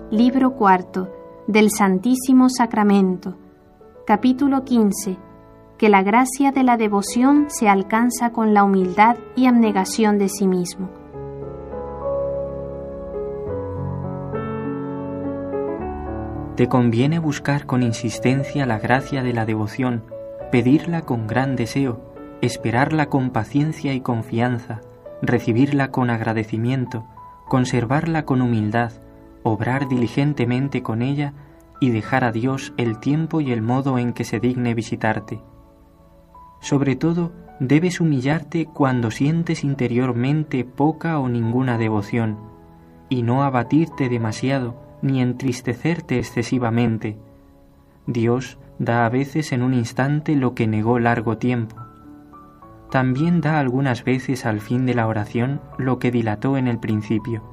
Libro cuarto del Santísimo Sacramento, capítulo 15, que la gracia de la devoción se alcanza con la humildad y abnegación de sí mismo. Te conviene buscar con insistencia la gracia de la devoción, pedirla con gran deseo, esperarla con paciencia y confianza, recibirla con agradecimiento, conservarla con humildad, obrar diligentemente con ella y dejar a Dios el tiempo y el modo en que se digne visitarte. Sobre todo, debes humillarte cuando sientes interiormente poca o ninguna devoción, y no abatirte demasiado ni entristecerte excesivamente. Dios da a veces en un instante lo que negó largo tiempo. También da algunas veces al fin de la oración lo que dilató en el principio.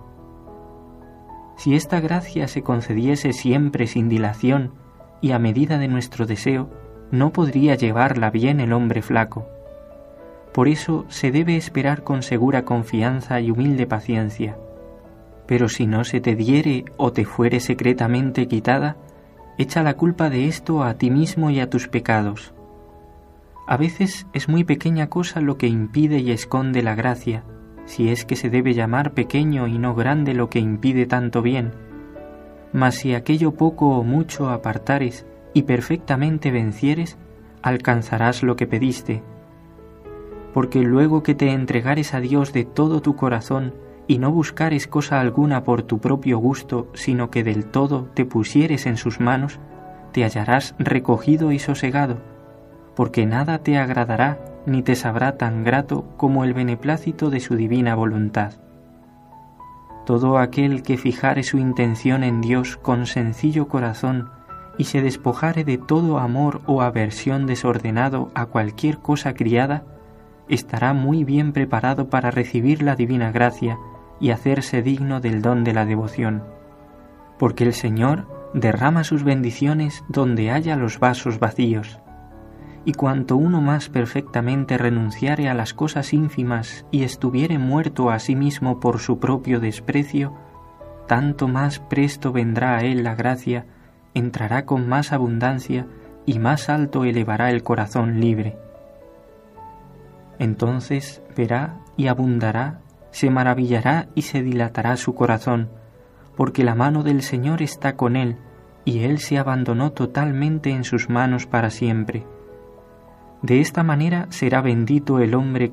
Si esta gracia se concediese siempre sin dilación y a medida de nuestro deseo, no podría llevarla bien el hombre flaco. Por eso se debe esperar con segura confianza y humilde paciencia. Pero si no se te diere o te fuere secretamente quitada, echa la culpa de esto a ti mismo y a tus pecados. A veces es muy pequeña cosa lo que impide y esconde la gracia, si es que se debe llamar pequeño y no grande lo que impide tanto bien. Mas si aquello poco o mucho apartares y perfectamente vencieres, alcanzarás lo que pediste. Porque luego que te entregares a Dios de todo tu corazón y no buscares cosa alguna por tu propio gusto, sino que del todo te pusieres en sus manos, te hallarás recogido y sosegado, porque nada te agradará ni te sabrá tan grato como el beneplácito de su divina voluntad. Todo aquel que fijare su intención en Dios con sencillo corazón y se despojare de todo amor o aversión desordenado a cualquier cosa criada, estará muy bien preparado para recibir la divina gracia y hacerse digno del don de la devoción, porque el Señor derrama sus bendiciones donde haya los vasos vacíos. Y cuanto uno más perfectamente renunciare a las cosas ínfimas y estuviere muerto a sí mismo por su propio desprecio, tanto más presto vendrá a él la gracia, entrará con más abundancia y más alto elevará el corazón libre. Entonces verá y abundará, se maravillará y se dilatará su corazón, porque la mano del Señor está con él, y él se abandonó totalmente en sus manos para siempre. De esta manera será bendito el hombre